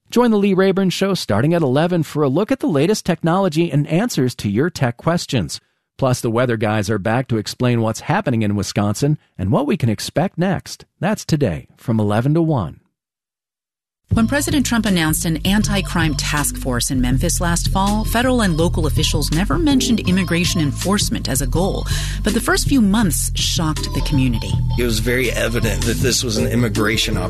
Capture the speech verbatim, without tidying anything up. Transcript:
Join the Lee Rayburn Show starting at eleven for a look at the latest technology and answers to your tech questions. Plus, the weather guys are back to explain what's happening in Wisconsin and what we can expect next. That's today from eleven to one. When President Trump announced an anti-crime task force in Memphis last fall, federal and local officials never mentioned immigration enforcement as a goal. But the first few months shocked the community. It was very evident that this was an immigration operation.